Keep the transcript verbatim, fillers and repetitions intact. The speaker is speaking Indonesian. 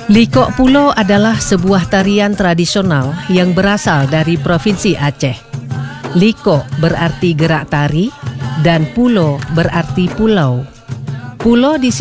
Liko Pulo adalah sebuah tarian tradisional yang berasal dari Provinsi Aceh. Liko berarti gerak tari dan pulo berarti pulau. Pulo di